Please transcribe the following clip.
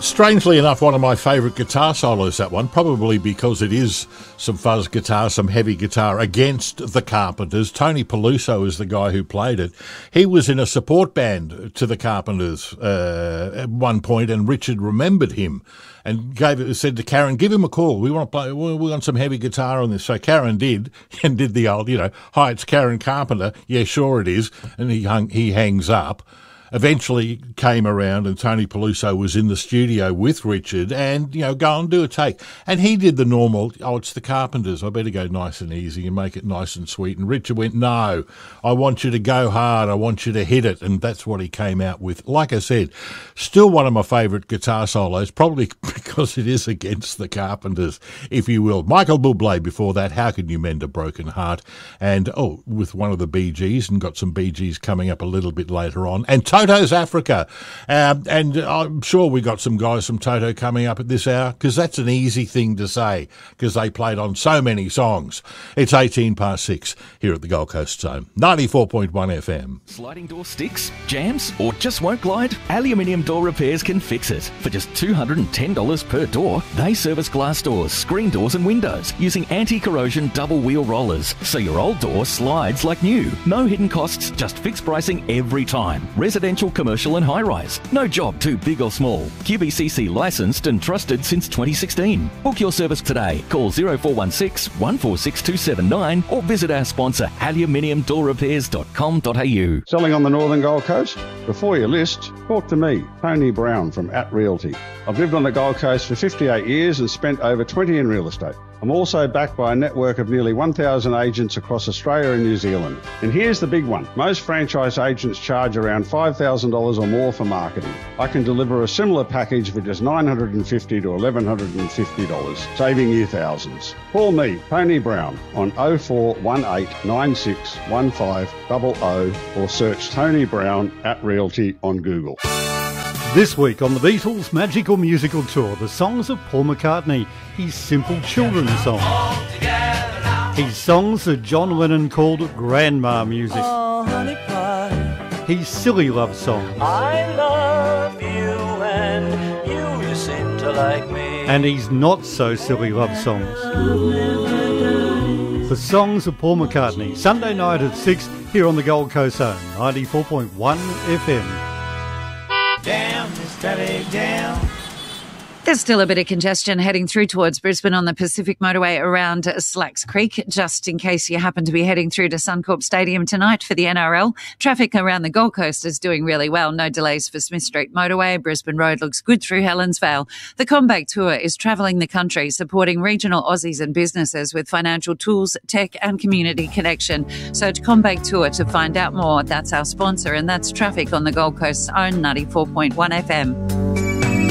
Strangely enough, one of my favourite guitar solos, that one, probably because it is some fuzz guitar, some heavy guitar against the Carpenters. Tony Peluso is the guy who played it. He was in a support band to the Carpenters at one point, and Richard remembered him and said to Karen, give him a call. We want some heavy guitar on this. So Karen did, and did the old, hi, it's Karen Carpenter. Yeah, sure it is. And he hangs up. Eventually came around and Tony Peluso was in the studio with Richard and, go and do a take. And he did the normal, it's the Carpenters, I better go nice and easy and make it nice and sweet. And Richard went, no, I want you to go hard, I want you to hit it. And that's what he came out with. Like I said, still one of my favourite guitar solos, probably because it is against the Carpenters, if you will. Michael Bublé before that, How Can You Mend a Broken Heart? And, with one of the Bee Gees, and got some Bee Gees coming up a little bit later on. And Toto's Africa. And I'm sure we got some guys from Toto coming up at this hour, because that's an easy thing to say, because they played on so many songs. It's 6:18 here at the Gold Coast Zone. 94.1 FM. Sliding door sticks, jams, or just won't glide? Aluminium Door Repairs can fix it. For just $210 per door, they service glass doors, screen doors and windows using anti-corrosion double wheel rollers, so your old door slides like new. No hidden costs, just fixed pricing every time. Residential, commercial and high-rise. No job too big or small. QBCC licensed and trusted since 2016. Book your service today. Call 0416 146 279 or visit our sponsor aluminiumdoorrepairs.com.au. Selling on the Northern Gold Coast? Before you list, talk to me, Tony Brown from At Realty. I've lived on the Gold Coast for 58 years and spent over 20 in real estate. I'm also backed by a network of nearly 1,000 agents across Australia and New Zealand. And here's the big one. Most franchise agents charge around $5,000 or more for marketing. I can deliver a similar package for just $950 to $1,150, saving you thousands. Call me, Tony Brown, on 0418 96 15 00 or search Tony Brown at Realty on Google. This week on the Beatles' Magical Musical Tour, the songs of Paul McCartney, his simple children's songs. His songs that John Lennon called grandma music. Oh, honey pie. His silly love songs. I love you and you seem to like me. And his not so silly love songs. The songs of Paul McCartney, Sunday night at 6 here on the Gold Coast Zone, 94.1 FM. Down, steady down. There's still a bit of congestion heading through towards Brisbane on the Pacific Motorway around Slacks Creek, just in case you happen to be heading through to Suncorp Stadium tonight for the NRL. Traffic around the Gold Coast is doing really well. No delays for Smith Street Motorway. Brisbane Road looks good through Helensvale. The CommBank Tour is travelling the country, supporting regional Aussies and businesses with financial tools, tech and community connection. Search CommBank Tour to find out more. That's our sponsor, and that's traffic on the Gold Coast's own 94.1 FM.